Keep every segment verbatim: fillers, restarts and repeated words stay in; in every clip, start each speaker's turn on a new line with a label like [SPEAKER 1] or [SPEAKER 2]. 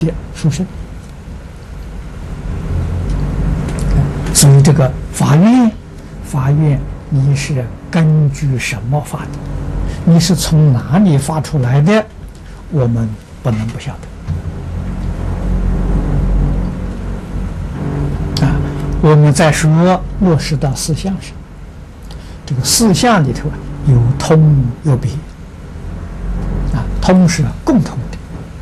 [SPEAKER 1] 殊胜。所以这个法院，法院你是根据什么发的？你是从哪里发出来的？我们不能不晓得。啊，我们再说落实到四项上，这个四项里头啊，有通有别。啊，通是共同的，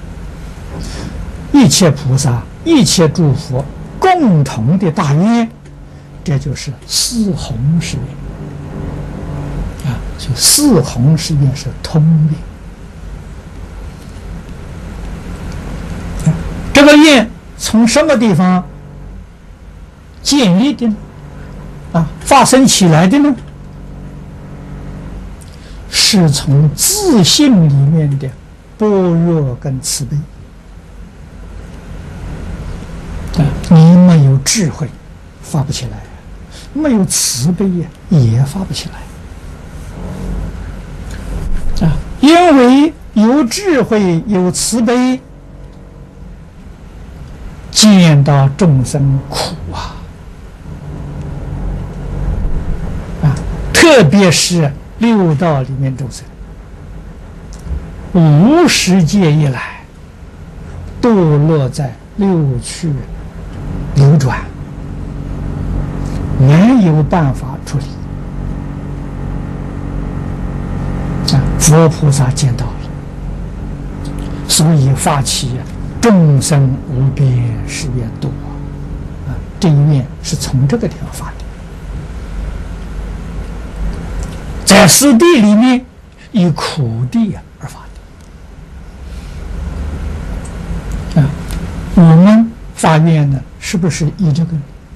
[SPEAKER 1] 一切菩萨、一切诸佛共同的大愿，这就是四弘誓愿。啊，所以四弘誓愿是通愿。这个愿从什么地方建立的呢？啊，发生起来的呢？是从自信里面的般若跟慈悲。啊，你没有智慧，发不起来；没有慈悲呀，也发不起来。啊，因为有智慧、有慈悲，见到众生苦啊，啊，特别是六道里面众生，无始界以来堕落在六趣流转，没有办法处理。啊，佛菩萨见到了，所以发起众生无边誓愿度啊，这一愿是从这个地方发的。在四谛里面，以苦谛而发的。啊，我们发愿呢，是不是以这个？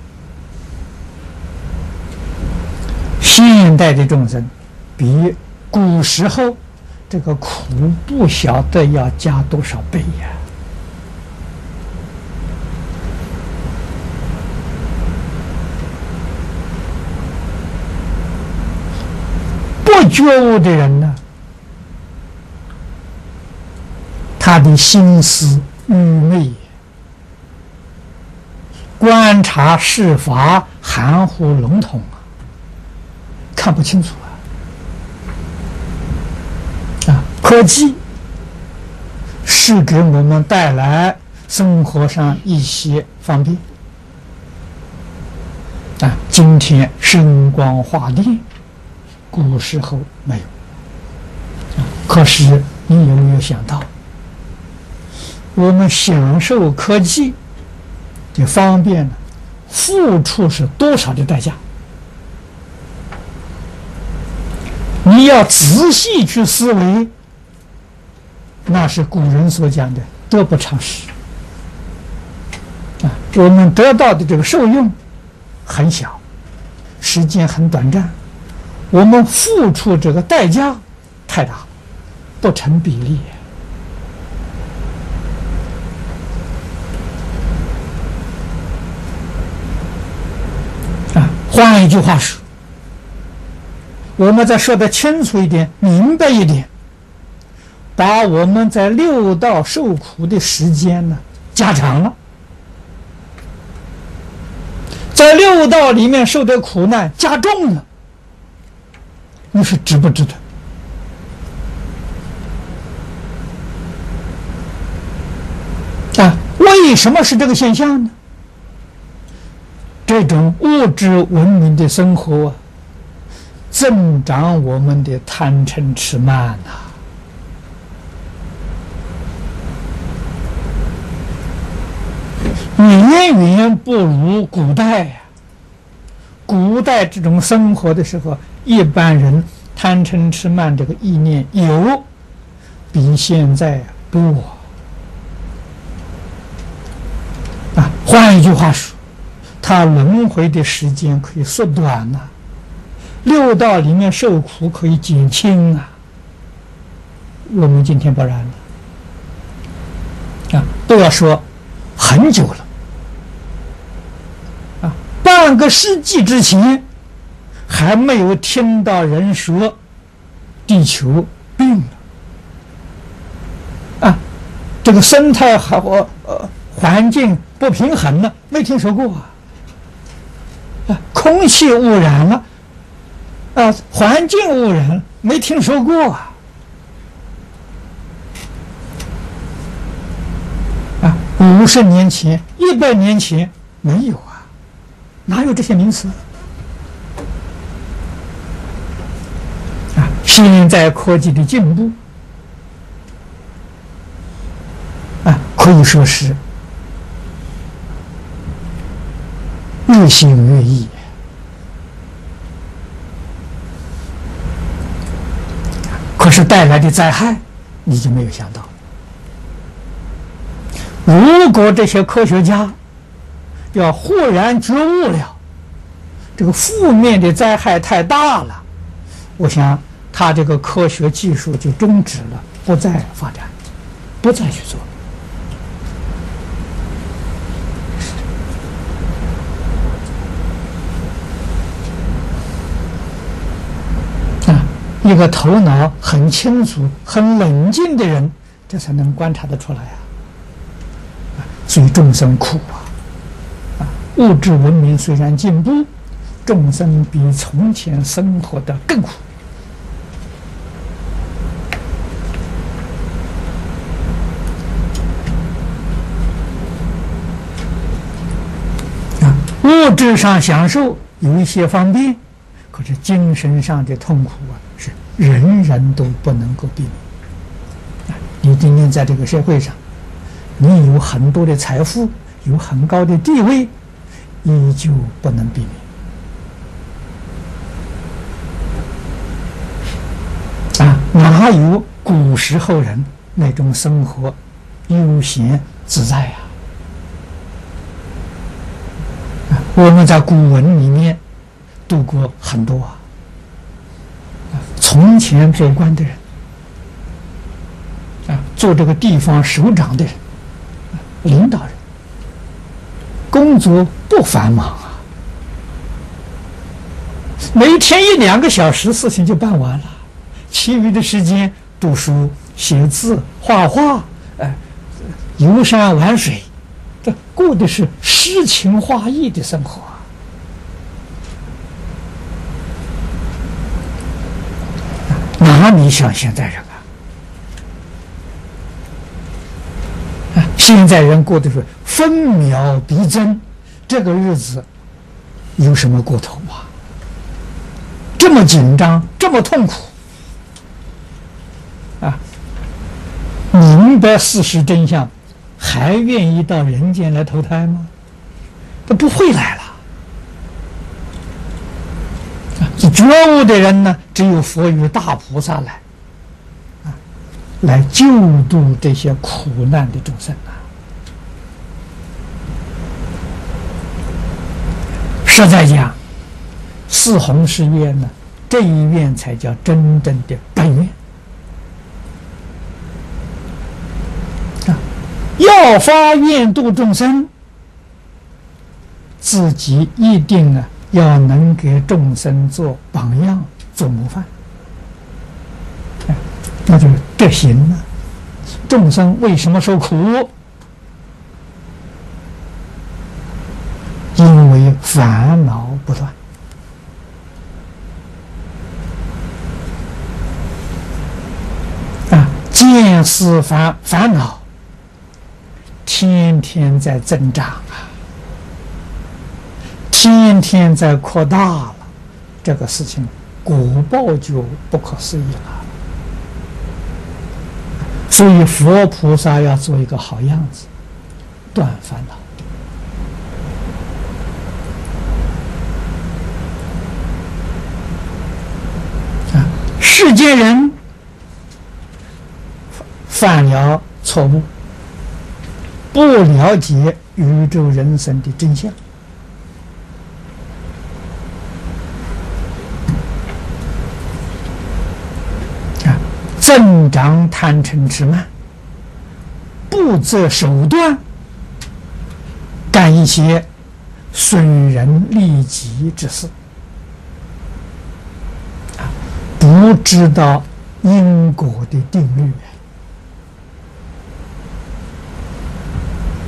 [SPEAKER 1] 现代的众生比古时候这个苦不晓得要加多少倍呀！不觉悟的人呢，他的心思愚昧，观察事法含糊笼统啊，看不清楚啊！啊，科技是给我们带来生活上一些方便啊，今天声光化电。古时候没有，可是你有没有想到，我们享受科技的方便呢，付出是多少的代价？你要仔细去思维，那是古人所讲的得不偿失啊！我们得到的这个受用很小，时间很短暂。我们付出这个代价太大，不成比例啊！换一句话说，我们再说得清楚一点、明白一点，把我们在六道受苦的时间呢加长了，在六道里面受的苦难加重了。你说值不值得？啊，为什么是这个现象呢？这种物质文明的生活啊，增长我们的贪嗔痴慢呐、啊。远远不如古代呀、啊。古代这种生活的时候，一般人贪嗔痴慢这个意念有，比现在多啊。换一句话说，他轮回的时间可以缩短了、啊，六道里面受苦可以减轻啊。我们今天不然了啊，都要说很久了。半个世纪之前，还没有听到人说地球病了啊，这个生态好呃环境不平衡了，没听说过啊。啊，空气污染了，啊，环境污染没听说过啊。啊，五十年前、一百年前没有啊，哪有这些名词？啊，现在科技的进步，啊，可以说是日新月异。可是带来的灾害，你就没有想到。如果这些科学家要忽然觉悟了，这个负面的灾害太大了，我想他这个科学技术就终止了，不再发展，不再去做。啊，一个头脑很清楚、很冷静的人，这才能观察得出来啊。所以众生苦啊！啊，物质文明虽然进步，众生比从前生活的更苦。啊，物质上享受有一些方便，可是精神上的痛苦啊，是人人都不能够避免。啊，你今天在这个社会上，你有很多的财富，有很高的地位，依旧不能避免。啊，哪有古时候人那种生活悠闲自在呀？啊，我们在古文里面读过很多啊，啊，从前做官的人，啊，做这个地方首长的人。领导人工作不繁忙啊，每天一两个小时事情就办完了，其余的时间读书、写字、画画，哎，游山玩水，这过的是诗情画意的生活啊。哪里像现在人啊？现在人过的是分秒必争，这个日子有什么过头啊？这么紧张，这么痛苦啊！明白事实真相，还愿意到人间来投胎吗？他不会来了。啊，觉悟的人呢，只有佛与大菩萨来，啊，来救度这些苦难的众生啊。实在讲，四弘誓愿呢，这一愿才叫真正的本愿啊！要发愿度众生，自己一定啊要能给众生做榜样、做模范，啊、那就是德行了。众生为什么受苦？因为烦恼不断啊，见思烦烦恼天天在增长啊，天天在扩大了，这个事情果报就不可思议了。所以佛菩萨要做一个好样子，断烦恼。世间人犯了错误，不了解宇宙人生的真相，啊，增长贪嗔痴慢，不择手段干一些损人利己之事。不知道因果的定律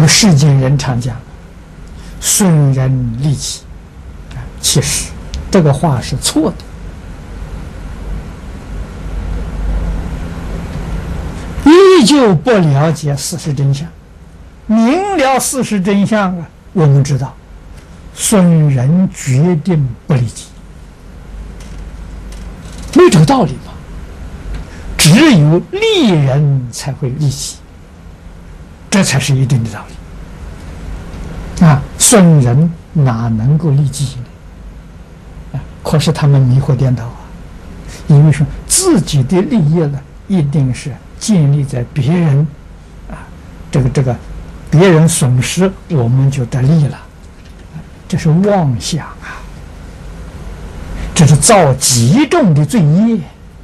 [SPEAKER 1] 个世间人常讲损人利己，其实这个话是错的。依旧不了解事实真相，明了事实真相啊，我们知道损人决定不利己，没这个道理嘛。只有利人才会利己，这才是一定的道理啊！损人哪能够利己呢？啊！可是他们迷惑颠倒啊，因为说自己的利益呢，一定是建立在别人啊，这个这个别人损失我们就得利了，这是妄想啊，这是造极重的罪业。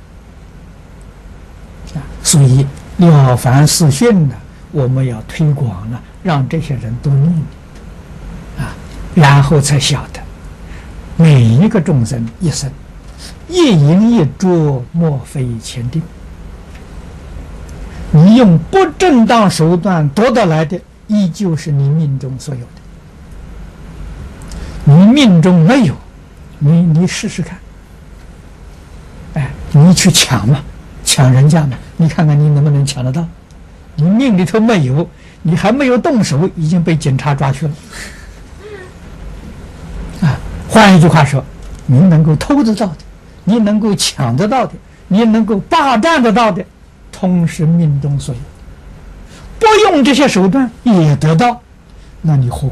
[SPEAKER 1] 所以《了凡四训》呢，我们要推广了，让这些人都念啊，然后才晓得每一个众生一生一饮一啄，莫非前定。你用不正当手段得到来的，依旧是你命中所有的。你命中没有，你你试试看，哎，你去抢嘛。抢人家嘛，你看看你能不能抢得到？你命里头没有，你还没有动手，已经被警察抓去了。啊，换一句话说，你能够偷得到的，你能够抢得到的，你能够霸占得到的，通是命中所有。不用这些手段也得到，那你何苦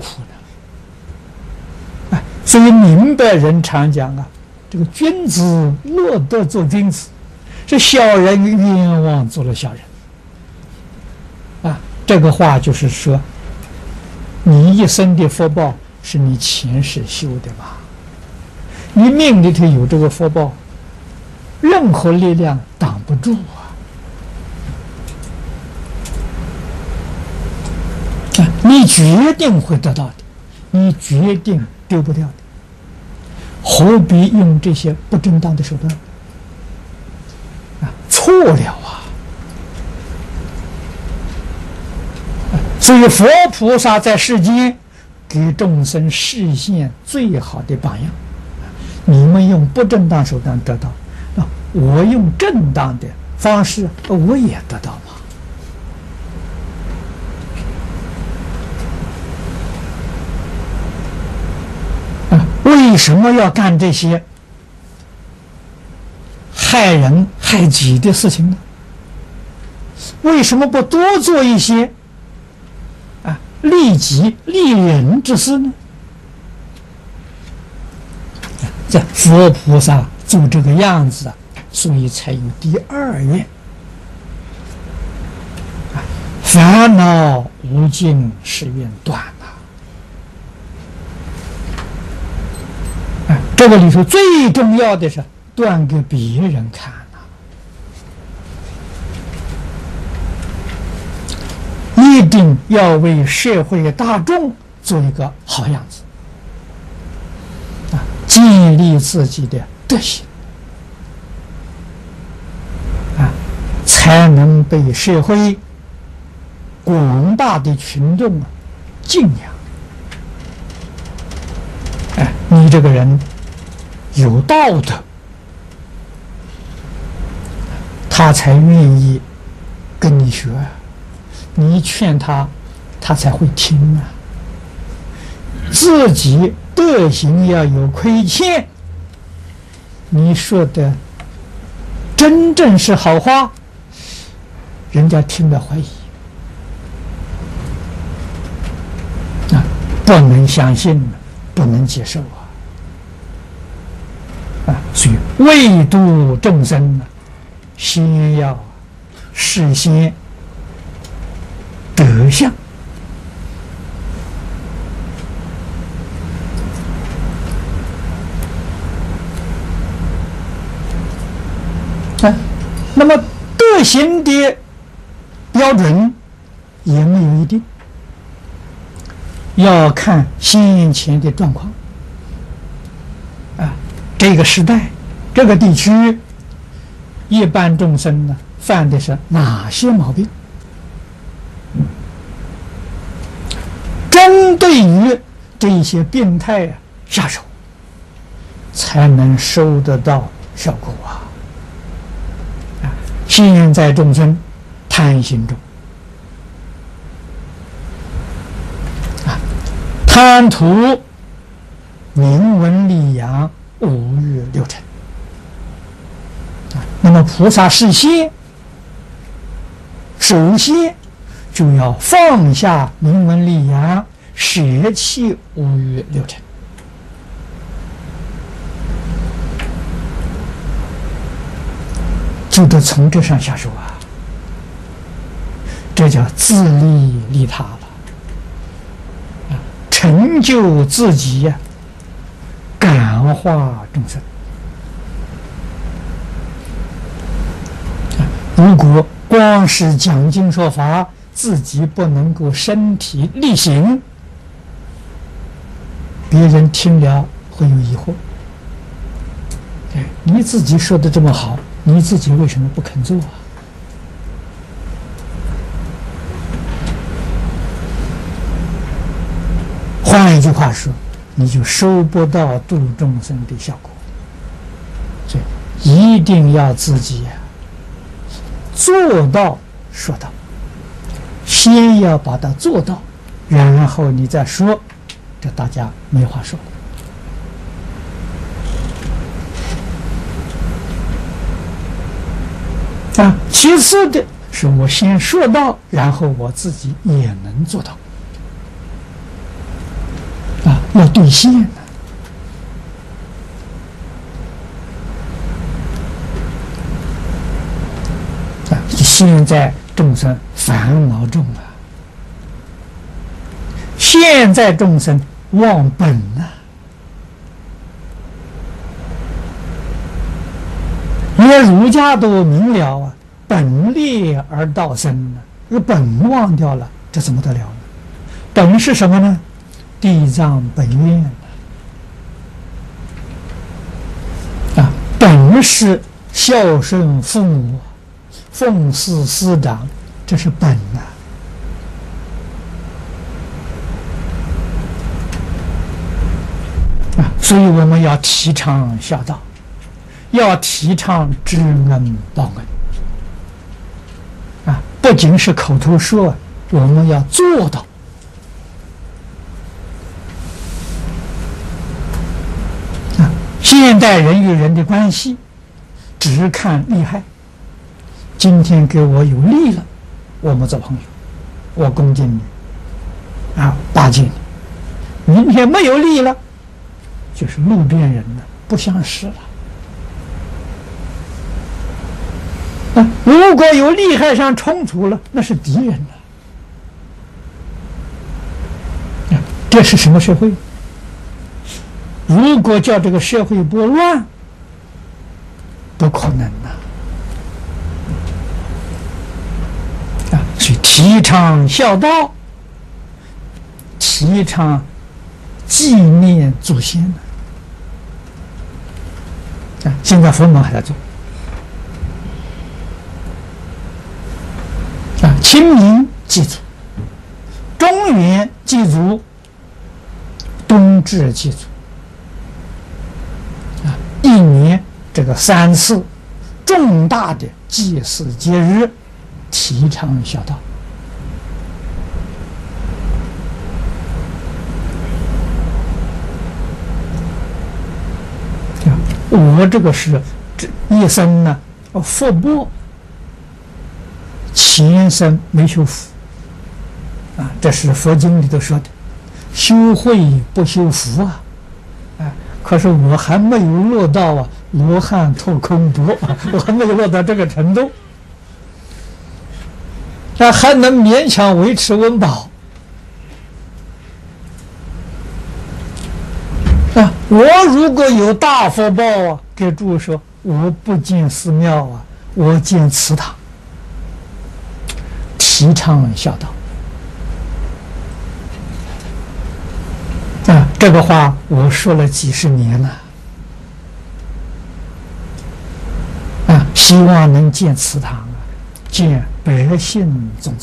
[SPEAKER 1] 呢？啊，所以明白人常讲啊，这个君子乐得做君子。这小人冤枉做了小人啊！这个话就是说，你一生的福报是你前世修的吧？你命里头有这个福报，任何力量挡不住啊！啊，你决定会得到的，你决定丢不掉的，何必用这些不正当的手段？错了啊！所以佛菩萨在世间给众生示现最好的榜样。你们用不正当手段得到，啊，我用正当的方式我也得到嘛。啊，为什么要干这些害人害己的事情呢？为什么不多做一些啊利己利人之事呢？这佛菩萨做这个样子啊，所以才有第二愿。烦恼无尽，是愿断啊！啊，这个里头最重要的是断给别人看啊，一定要为社会大众做一个好样子啊，建立自己的德行啊，才能被社会广大的群众啊敬仰。哎，你这个人有道德，他才愿意跟你学啊，你劝他，他才会听啊。自己德行要有亏欠，你说的真正是好话，人家听了怀疑啊，不能相信，不能接受啊。啊，所以为度众生呢，先要事先德相。啊，那么德行的标准也没有一定，要看先前的状况。啊，这个时代，这个地区，一般众生呢犯的是哪些毛病？ 针对于这些病态啊下手，才能收得到效果啊！啊，现在众生贪心重啊，贪图名闻利养五欲六尘啊，那么菩萨示现，首先就要放下名闻利养，舍弃五欲六尘。就得从这上下手啊，这叫自利利他了，啊，成就自己呀、啊，感化众生。啊，如果光是讲经说法，自己不能够身体力行，别人听了会有疑惑。哎，你自己说的这么好，你自己为什么不肯做啊？换一句话说，你就收不到度众生的效果。所以一定要自己呀、啊、做到说到，先要把它做到，然后你再说，这大家没话说。啊，其次的是我先说到，然后我自己也能做到。啊，要兑现呢。啊，现在众生烦恼重啊，现在众生忘本啊。连儒家都明了啊，本立而道生呢，这个本忘掉了，这怎么得了呢？本是什么呢？地藏本愿啊，本是孝顺父母、奉事师长，这是本呐、啊。啊，所以我们要提倡孝道。要提倡知恩报恩啊，不仅是口头说，我们要做到。啊，现代人与人的关系只看利害，今天给我有利了，我们做朋友，我恭敬你啊，巴结你；明天没有利了，就是路边人了，不相识了。啊，如果有利害上冲突了，那是敌人了。啊，这是什么社会？如果叫这个社会不乱，不可能呐！啊，所以提倡孝道，提倡纪念祖先呢。啊，现在佛门还在做。清明祭祖，中元祭祖，冬至祭祖，啊，一年这个三次重大的祭祀节日，提倡孝道。我这个是这一生呢，福报。前生没修福啊，这是佛经里头说的，修慧不修福啊，啊，可是我还没有落到啊罗汉脱空钵啊，我还没有落到这个程度，那还能勉强维持温饱啊。我如果有大福报啊，给诸位说，我不建寺庙啊，我建祠堂。提倡孝道啊，这个话我说了几十年了啊，希望能建祠堂啊，建百姓宗祠。